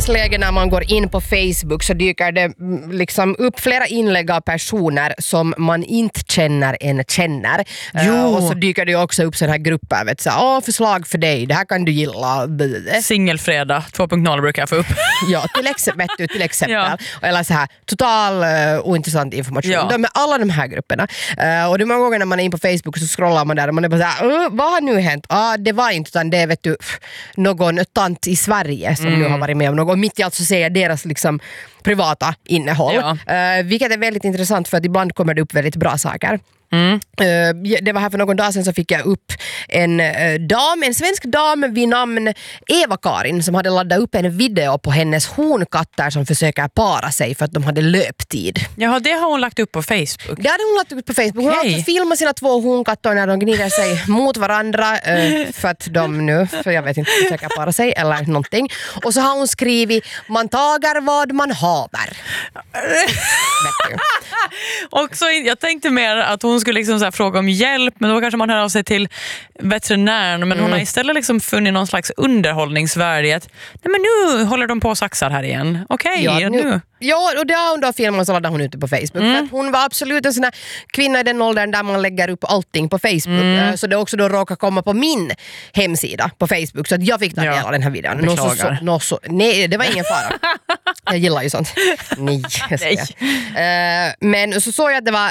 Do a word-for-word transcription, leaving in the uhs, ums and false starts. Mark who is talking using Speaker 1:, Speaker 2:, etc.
Speaker 1: dagsläge när man går in på Facebook så dyker det liksom upp flera inlägg av personer som man inte känner än känner. Uh, och så dyker det också upp sådana här grupper, vet så, åh, förslag för dig, det här kan du gilla.
Speaker 2: Singelfredag två punkt noll brukar jag få upp.
Speaker 1: Ja, till exempel, till exempel.
Speaker 2: Ja.
Speaker 1: Eller så här, total uh, ointressant information.
Speaker 2: Ja.
Speaker 1: De är alla de här grupperna. Uh, och det är många gånger när man är in på Facebook så scrollar man där och man är bara så här, uh, vad har nu hänt? Ah, det var inte, utan det är, vet du, någon tant i Sverige som mm. nu har varit med om något. Och mitt i allt så ser jag deras liksom privata innehåll. Ja. Uh, vilket är väldigt intressant för att ibland kommer det upp väldigt bra saker. Mm. Uh, det var här för någon dag sedan så fick jag upp en uh, dam, en svensk dam vid namn Eva-Karin som hade laddat upp en video på hennes honkatter som försöker para sig för att de hade löptid.
Speaker 2: Ja, det har hon lagt upp på Facebook.
Speaker 1: Det hade hon lagt upp på Facebook. Hon
Speaker 2: okay.
Speaker 1: har också filmat sina två honkatter när de gnider sig mot varandra uh, för att de nu, för jag vet inte, försöker para sig eller någonting. Och så har hon skrivit, man tagar vad man haver.
Speaker 2: Och så, jag tänkte mer att hon skulle liksom så här fråga om hjälp, men då kanske man hör av sig till veterinären, men mm. hon har istället liksom funnit någon slags underhållningsvärde i att nej, men nu håller de på och saxar här igen. Okej, okay, ja, nu. nu.
Speaker 1: Ja, och det har hon då filmat och så laddade hon ute på Facebook. Mm. För att hon var absolut en sån här kvinna i den åldern där man lägger upp allting på Facebook. Mm. Så det också då råkar komma på min hemsida på Facebook. Så att jag fick ta del av den här videon.
Speaker 2: Jag så, så,
Speaker 1: no, så, nej, det var ingen fara. Jag gillar ju sånt. Nej, jag säger. Uh, men så såg jag att det var